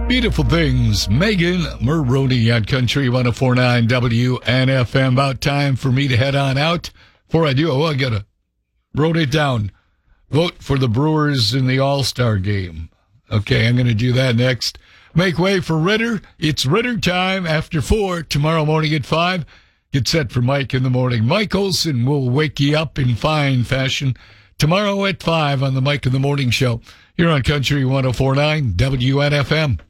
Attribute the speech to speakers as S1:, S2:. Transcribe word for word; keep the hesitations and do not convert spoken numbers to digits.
S1: Beautiful things. Megan Maroney on Country one oh four point nine W N F M. About time for me to head on out. Before I do, oh, I gotta wrote it down. Vote for the Brewers in the All-Star game. Okay, I'm gonna do that next. Make way for Ritter. It's Ritter time after four tomorrow morning at five. Get set for Mike in the morning. Mike Olson will wake you up in fine fashion tomorrow at five on the Mike in the Morning Show here on Country one oh four point nine W N F M.